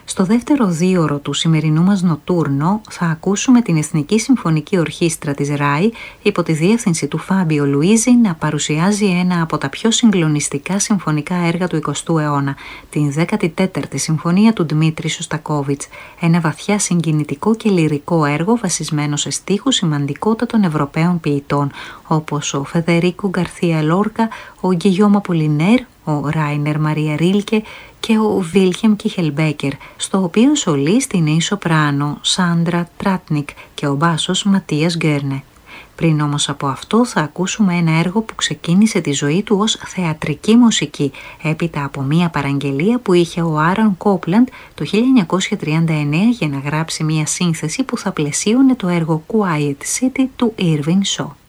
Στο δεύτερο δίωρο του σημερινού μας νοτούρνο θα ακούσουμε την Εθνική Συμφωνική Ορχήστρα της ΡΑΗ υπό τη διεύθυνση του Φάμπιο Λουίζη να παρουσιάζει ένα από τα πιο συγκλονιστικά συμφωνικά έργα του 20ου αιώνα, την 14η Συμφωνία του Δημήτρη Σωστακόβιτς, ένα βαθιά συγκινητικό και λυρικό έργο βασισμένο σε στίχους σημαντικότατων Ευρωπαίων ποιητών, όπως ο Φεδερίκο Γκαρθία Λόρκα, ο Γκυγιόμ Απολινέρ, ο Ράινερ Μαρία Ρίλκε και ο Βίλχεμ Κιχελμπέκερ, στο οποίο σολίστ είναι η σοπράνο Σάντρα Τράτνικ και ο μπάσος Ματίας Γκέρνε. Πριν όμως από αυτό θα ακούσουμε ένα έργο που ξεκίνησε τη ζωή του ως θεατρική μουσική, έπειτα από μία παραγγελία που είχε ο Άρον Κόπλαντ το 1939 για να γράψει μία σύνθεση που θα πλαισίωνε το έργο Quiet City του Irving Shaw.